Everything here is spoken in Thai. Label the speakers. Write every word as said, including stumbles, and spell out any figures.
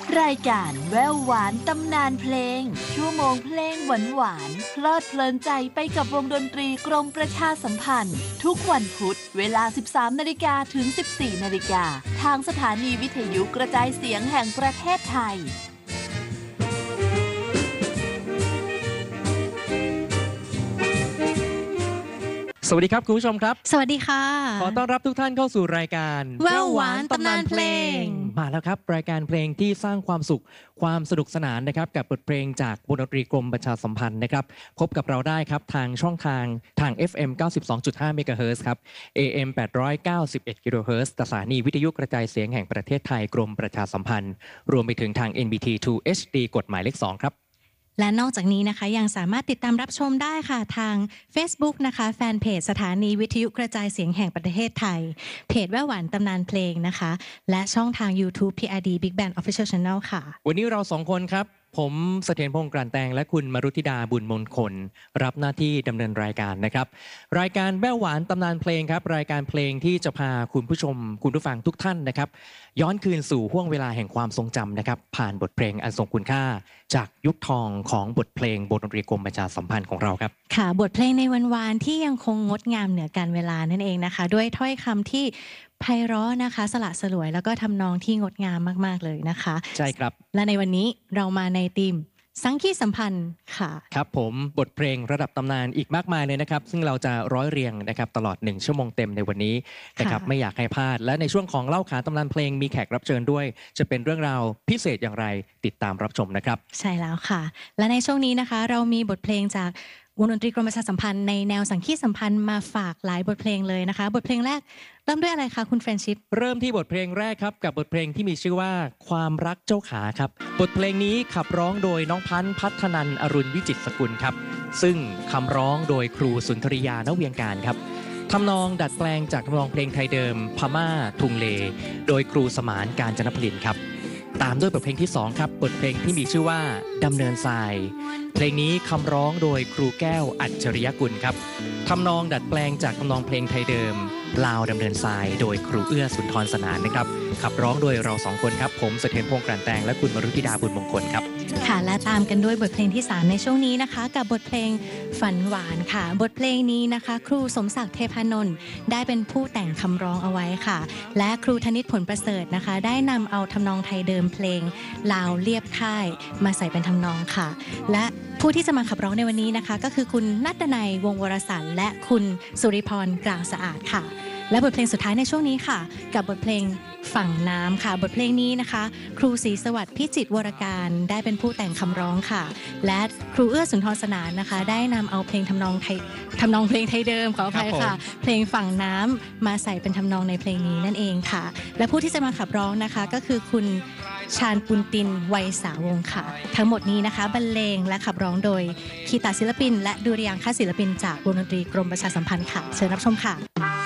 Speaker 1: รายการแววหวานตำนานเพลงชั่วโมงเพลงหวานหวานเพลิดเพลินใจไปกับวงดนตรีกรมประชาสัมพันธ์ทุกวันพุธเวลา สิบสามนาฬิกา ถึง สิบสี่นาฬิกา ทางสถานีวิทยุกระจายเสียงแห่งประเทศไทย
Speaker 2: สวัสดีครับคุณผู้ชมครับ
Speaker 3: สวัสดีค่ะ
Speaker 2: ขอต้อนรับทุกท่านเข้าสู่รายการ
Speaker 3: แววหวานตำนานเพลง
Speaker 2: มาแล้วครับรายการเพลงที่สร้างความสุขความสนุกสนานนะครับกับบทเพลงจากวงดนตรีกรมประชาสัมพันธ์นะครับพบกับเราได้ครับทางช่องทางทาง เอฟ เอ็ม เก้าสิบสองจุดห้า เมกะเฮิรตซ์ครับ เอ เอ็ม แปดร้อยเก้าสิบเอ็ด กิโลเฮิรตซ์สถานีวิทยุกระจายเสียงแห่งประเทศไทยกรมประชาสัมพันธ์รวมไปถึงทาง เอ็น บี ที ทู เอช ดี กฎหมายเลขสองครับ
Speaker 3: และนอกจากนี้นะคะยังสามารถติดตามรับชมได้ค่ะทาง Facebook นะคะแฟนเพจสถานีวิทยุกระจายเสียงแห่งประเทศไทยเพจแววหวานตำนานเพลงนะคะและช่องทาง YouTube พี อาร์ ดี Big Band Official Channel ค่ะ
Speaker 2: วันนี้เราสองคนครับผมเสถียรพงษ์กลั่นแตงและคุณมรุธิดาบุญมงคลรับหน้าที่ดำเนินรายการนะครับรายการแววหวานตำนานเพลงครับรายการเพลงที่จะพาคุณผู้ชมคุณผู้ฟังทุกท่านนะครับย้อนคืนสู่ห้วงเวลาแห่งความทรงจำนะครับผ่านบทเพลงอันทรงคุณค่าจากยุคทองของบทเพลงวงดนตรีกรมประชาสัมพันธ์ของเราครับ
Speaker 3: ค่ะบทเพลงในวันวานที่ยังคงงดงามเหนือการเวลานั่นเองนะคะด้วยถ้อยคำที่ไพเราะนะคะสละสลวยแล้วก็ทำนองที่งดงามมากๆเลยนะคะ
Speaker 2: ใช่ครับ
Speaker 3: และในวันนี้เรามาในธีมสังคีสัมพันธ์ค่ะ
Speaker 2: ครับผมบทเพลงระดับตำนานอีกมากมายเลยนะครับซึ่งเราจะร้อยเรียงนะครับตลอดหนึ่งชั่วโมงเต็มในวันนี้นะครับไม่อยากให้พลาดและในช่วงของเล่าขานตำนานเพลงมีแขกรับเชิญด้วยจะเป็นเรื่องราวพิเศษอย่างไรติดตามรับชมนะครับ
Speaker 3: ใช่แล้วค่ะและในช่วงนี้นะคะเรามีบทเพลงจากวงดนตรีกรมประชาสัมพันธ์ในแนวสังคีสัมพันธ์มาฝากหลายบทเพลงเลยนะคะบทเพลงแรกเริ่มด้วยอะไรคะคุณเฟรนชิป
Speaker 2: เริ่มที่บทเพลงแรกครับกับบทเพลงที่มีชื่อว่าความรักเจ้าขาครับบทเพลงนี้ขับร้องโดยน้องพันธ์พัฒนันอรุณวิจิตรสกุลครับซึ่งคำร้องโดยครูสุนทรียาณเวียงการครับทำนองดัดแปลงจากทำนองเพลงไทยเดิมพม่าทุงเลโดยครูสมานกาญจนพลินครับตามด้วยบทเพลงที่สองครับบทเพลงที่มีชื่อว่าดำเนินทรายเพลงนี้คำร้องโดยครูแก้วอัจฉริยกุลครับทำนองดัดแปลงจากทำนองเพลงไทยเดิมลาวดำเนินทรายโดยครูเอื้อสุนทรสนานนะครับขับร้องโดยเราสองคนครับผมเสถียรพงษ์กลั่นแตงและคุณมรุธิดาบุญมงคลครับ
Speaker 3: ค่ะและตามกันด้วยบทเพลงที่สามในช่วงนี้นะคะกับบทเพลงฝันหวานค่ะบทเพลงนี้นะคะครูสมศักดิ์เทพานนท์ได้เป็นผู้แต่งคำร้องเอาไว้ค่ะและครูธนิตผลประเสริฐนะคะได้นำเอาทำนองไทยเดิมเพลงลาวเลียบค่ายมาใส่เป็นทำนองค่ะและผู้ที่จะมาขับร้องในวันนี้นะคะก็คือคุณณัฐนัยวงศ์วรสรรค์และคุณสุริพรกลางสะอาดค่ะและบทเพลงสุดท้ายในช่วงนี้ค่ะกับบทเพลงฝั่งน้ำค่ะบทเพลงนี้นะคะครูศรีสวัสดิ์พิจิตรวรการได้เป็นผู้แต่งคำร้องค่ะและครูเอื้อสุนทรสนานนะคะได้นำเอาเพลงทำนองไทยทำนองเพลงไทยเดิมขออภัยค่ะเพลงฝั่งน้ำมาใส่เป็นทำนองในเพลงนี้นั่นเองค่ะและผู้ที่จะมาขับร้องนะคะก็คือคุณชาญปุณตินไวยสาวงศ์ค่ะทั้งหมดนี้นะคะบรรเลงและขับร้องโดยคีตาศิลปินและดุริยางคศิลปินจากวงดนตรีกรมประชาสัมพันธ์ค่ะเชิญรับชมค่ะ